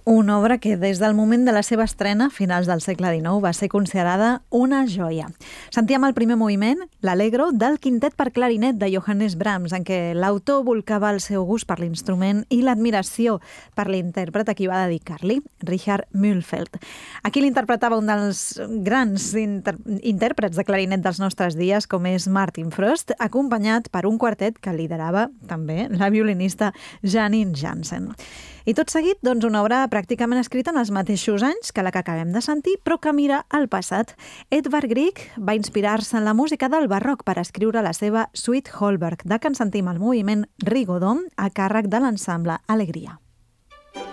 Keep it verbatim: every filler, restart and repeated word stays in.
Una obra que des del moment de la seva estrena, a finals del segle dinou, va ser considerada una joia. Sentíem el primer moviment, l'Allegro, del quintet per clarinet de Johannes Brahms, en què l'autor volcava el seu gust per l'instrument i l'admiració per l'intèrpret a qui va dedicar-li, Richard Mühlfeld. Aquí l'interpretava un dels grans inter intèrprets de clarinet dels nostres dies, com és Martin Frost, acompanyat per un quartet que liderava també la violinista Janine Jansen. I tot seguit, doncs, una obra pràcticament escrita en els mateixos anys que la que acabem de sentir, però que mira al passat. Edvard Grieg va inspirar-se en la música del barroc per escriure la seva Suite Holberg, de què en sentim el moviment Rigodon a càrrec de l'ensemble Alegria.